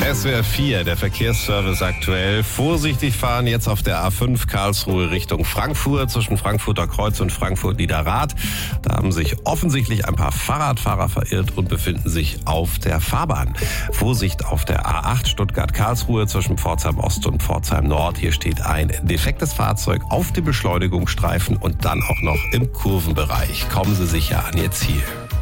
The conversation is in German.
SWR 4, der Verkehrsservice aktuell. Vorsichtig fahren jetzt auf der A5 Karlsruhe Richtung Frankfurt, zwischen Frankfurter Kreuz und Frankfurt-Niederrad. Da haben sich offensichtlich ein paar Fahrradfahrer verirrt und befinden sich auf der Fahrbahn. Vorsicht auf der A8 Stuttgart-Karlsruhe zwischen Pforzheim Ost und Pforzheim Nord. Hier steht ein defektes Fahrzeug auf dem Beschleunigungsstreifen und dann auch noch im Kurvenbereich. Kommen Sie sicher an Ihr Ziel.